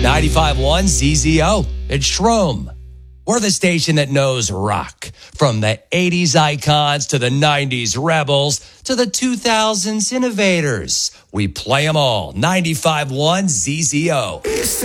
95.1 ZZO. It's Shroom. We're the station that knows rock. From the 80s icons to the 90s rebels to the 2000s innovators. We play them all. 95.1 ZZO.